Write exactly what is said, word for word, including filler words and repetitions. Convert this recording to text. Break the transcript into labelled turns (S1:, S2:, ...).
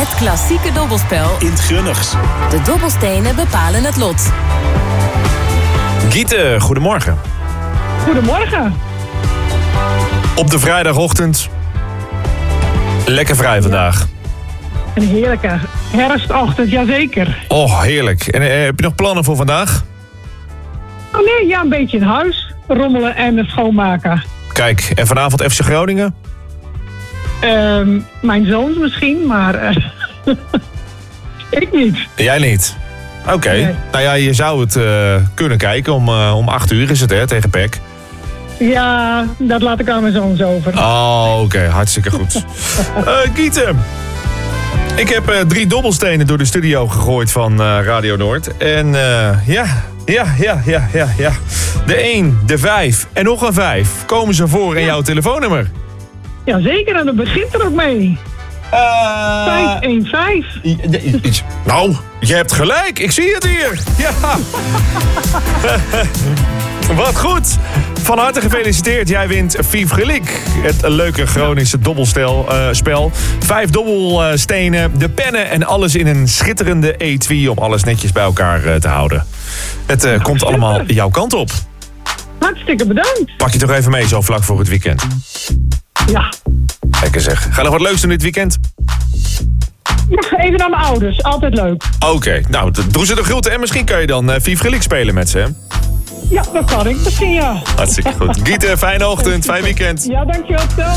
S1: Het klassieke dobbelspel
S2: in het Grunnigs.
S1: De dobbelstenen bepalen het lot.
S3: Giete, goedemorgen.
S4: Goedemorgen.
S3: Op de vrijdagochtend. Lekker vrij vandaag.
S4: Een heerlijke herfstochtend, jazeker.
S3: Oh, heerlijk. En eh, heb je nog plannen voor vandaag?
S4: Oh nee, ja, een beetje in huis. Rommelen en schoonmaken.
S3: Kijk, en vanavond F C Groningen?
S4: Um, mijn zoons misschien, maar uh, ik niet.
S3: Jij niet? Oké. Okay.
S4: Nee.
S3: Nou ja, je zou het uh, kunnen kijken. Om, uh, om acht uur is het, hè, tegen P E C.
S4: Ja, dat laat ik aan mijn zoons over.
S3: Oh, oké. Okay. Hartstikke goed. uh, Giete. Ik heb uh, drie dobbelstenen door de studio gegooid van uh, Radio Noord. En uh, ja, ja, ja, ja, ja, ja. De één, de vijf en nog een vijf. Komen ze voor in ja. jouw telefoonnummer?
S4: Jazeker, en dat begint er ook mee.
S3: Uh,
S4: vijf een vijf.
S3: Nou, je hebt gelijk. Ik zie het hier. Ja. Wat goed. Van harte gefeliciteerd. Jij wint Vief Gelik. Het leuke Groningse dobbelspel. Uh, spel. Vijf dobbelstenen, de pennen en alles in een schitterende etui om alles netjes bij elkaar uh, te houden. Het uh, komt allemaal jouw kant op.
S4: Hartstikke bedankt.
S3: Pak je toch even mee zo vlak voor het weekend.
S4: Ja.
S3: Lekker zeg. Ga nog wat leuks doen dit weekend?
S4: Ja, even naar mijn ouders. Altijd leuk.
S3: Oké, okay. Nou, doe ze de groeten en misschien kan je dan uh, Vief Gelik spelen met ze, hè?
S4: Ja, dat kan ik. Misschien ja.
S3: Hartstikke goed. Giete, fijne ochtend, fijn weekend.
S4: Ja, dankjewel.